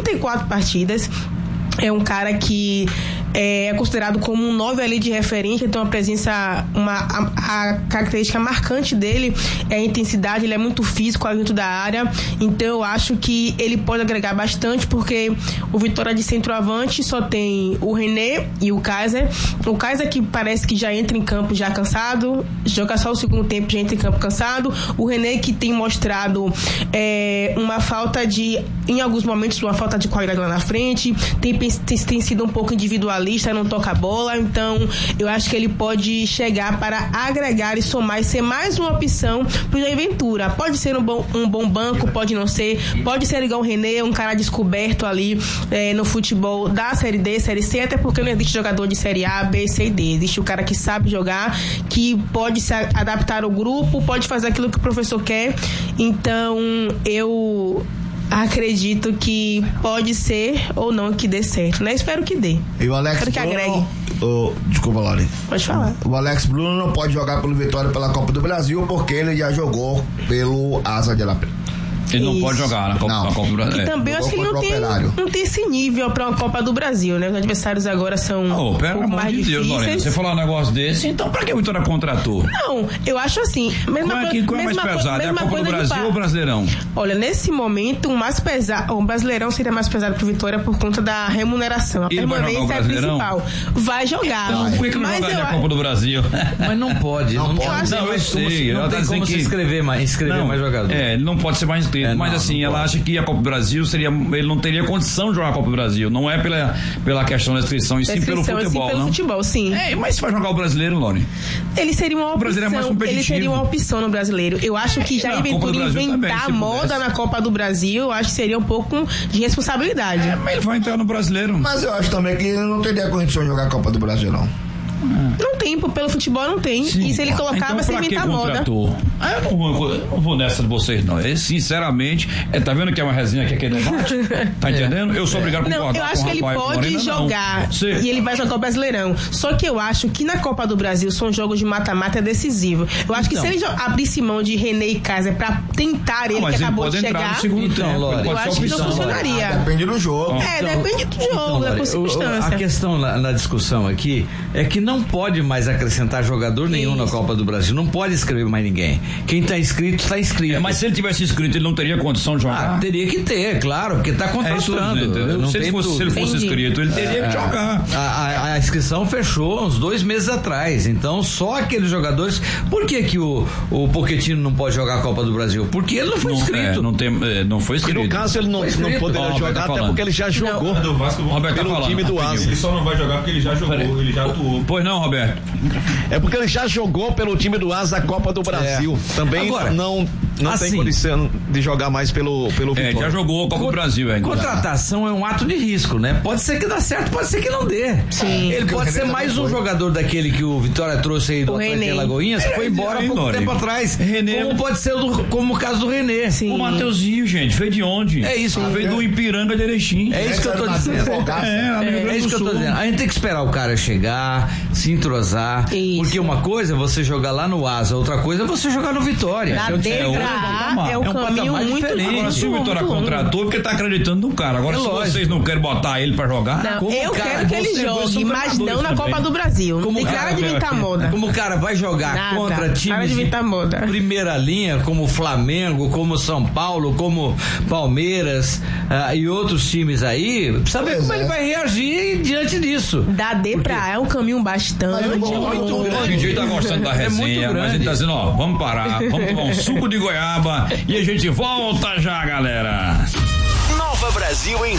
34 partidas. É um cara que é considerado como um 9 ali de referência, tem uma presença, a característica marcante dele é a intensidade, ele é muito físico ali dentro da área, então eu acho que ele pode agregar bastante, porque o Vitória de centroavante só tem o René e o Kaiser que parece que já entra em campo já cansado, joga só o segundo tempo, já entra em campo cansado, o René que tem mostrado uma falta de, em alguns momentos, uma falta de qualidade lá na frente, tem sido um pouco individualista, não toca a bola, então eu acho que ele pode chegar para agregar e somar e ser mais uma opção para o Jair Ventura. Pode ser um bom banco, pode não ser, pode ser igual o René, um cara descoberto ali no futebol da Série D, Série C, até porque não existe jogador de Série A, B, C e D. Existe o cara que sabe jogar, que pode se adaptar ao grupo, pode fazer aquilo que o professor quer, então eu acredito que pode ser ou não que dê certo, né? Espero que dê. E o Alex Espero que agregue. Desculpa, Lori. Pode falar. O Alex Bruno não pode jogar pelo Vitória pela Copa do Brasil porque ele já jogou pelo Asa de Arapiraca. Ele não pode jogar na Copa do Brasil. E também acho que ele não tem esse nível para uma Copa do Brasil, né? Os adversários agora são pelo amor de Deus, Lorena, você falar um negócio desse, então pra que a Vitória contratou? Não, eu acho assim, qual é mais pesado? É a Copa do Brasil ou o Brasileirão? Olha, nesse momento, o Brasileirão seria mais pesado pro Vitória por conta da remuneração. A permanência é a principal. Vai jogar. Então, por que não jogaria a Copa do Brasil? Mas não pode. Não eu sei. Não tem como se inscrever mais jogador. Ele não pode ser mais inscrito. Mas assim, ela acha que a Copa do Brasil ele não teria condição de jogar a Copa do Brasil. Não é pela questão da inscrição, e sim pelo futebol, pelo futebol, sim. Mas se vai jogar o brasileiro, Lore? Ele seria uma opção. É mais competitivo. Ele seria uma opção no brasileiro. Eu acho que já inventar moda na Copa do Brasil, eu acho que seria um pouco de responsabilidade. Mas ele vai entrar no brasileiro. Mas eu acho também que ele não teria condição de jogar a Copa do Brasil, não. Não tem, pelo futebol não tem. Sim. E se ele colocava, então, você inventar moda. Eu não vou nessa de vocês, não. Sinceramente, tá vendo que é uma resenha aqui, aquele debate? Tá entendendo? Eu sou obrigado a concordar. Eu acho que ele pode jogar e ele vai jogar o Brasileirão. Só que eu acho que na Copa do Brasil são jogos de mata-mata decisivo. Eu acho que se ele abrisse mão de René e Kaiser pra tentar ele que acabou de chegar, eu acho que não funcionaria. Depende do jogo. Depende do jogo, da circunstância. A questão na discussão aqui é que não pode mais acrescentar jogador nenhum na Copa do Brasil. Não pode inscrever mais ninguém. Quem está inscrito, está inscrito. Mas se ele tivesse inscrito, ele não teria condição de jogar? Teria que ter, claro, porque está contratando. Se ele fosse inscrito, ele teria que jogar. A inscrição fechou uns 2 meses atrás. Então, só aqueles jogadores. Por que o Pochettino não pode jogar a Copa do Brasil? Porque ele não foi inscrito. Não foi inscrito. E no caso, ele não poderia jogar, até porque ele já jogou pelo time do Asa. Ele só não vai jogar porque ele já jogou, ele já atuou. Pois não, Roberto? É porque ele já jogou pelo time do Asa a Copa do Brasil. Também agora, não tem condição de jogar mais pelo Vitória. Já jogou a Copa do Brasil ainda. Contratação é um ato de risco, né? Pode ser que dá certo, pode ser que não dê. Sim. Ele pode ser mais um jogador daquele que o Vitória trouxe aí do Atlético Alagoinhas, que foi embora há pouco tempo atrás. René. Como pode ser como o caso do René. Sim. O Mateuzinho, gente, veio de onde? É isso. Veio do Ipiranga de Erechim. É isso que eu tô dizendo. É isso que eu tô dizendo. A gente tem que esperar o cara chegar, se entrosar. Isso. Porque uma coisa é você jogar lá no Asa, outra coisa é você jogar no Vitória. Da D pra A é um caminho muito diferente. Agora, se o Vitória contratou, porque tá acreditando no cara. Agora, se vocês não querem botar ele pra jogar... Eu quero que ele jogue, mas não na Copa do Brasil. Tem cara de inventar moda. Como o cara vai jogar contra times de primeira linha, como Flamengo, como São Paulo, como Palmeiras e outros times aí, precisa ver como ele vai reagir diante disso. Da D pra A é um caminho bastante muito grande. O DJ tá gostando da resenha, mas ele tá dizendo, vamos parar, vamos tomar um suco de goiaba e a gente volta já, galera. Nova Brasil em